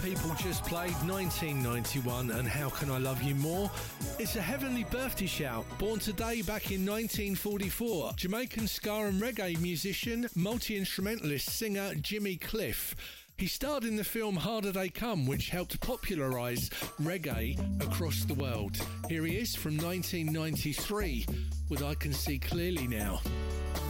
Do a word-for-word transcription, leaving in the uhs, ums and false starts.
People just played nineteen ninety-one and How Can I Love You More? It's a heavenly birthday shout. Born today back in nineteen forty-four, Jamaican ska and reggae musician, multi-instrumentalist singer Jimmy Cliff. He starred in the film Harder They Come, which helped popularise reggae across the world. Here he is from nineteen ninety-three with I Can See Clearly Now.